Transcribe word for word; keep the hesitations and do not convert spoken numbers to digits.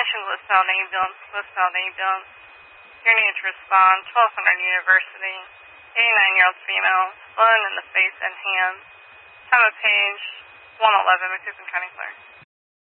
Attention Westbound ambulance, Westbound ambulance. Your need to respond, twelve hundred University. eighty-nine-year-old female, blown in the face and hands. Time of page one eleven, McCoupin County Clerk.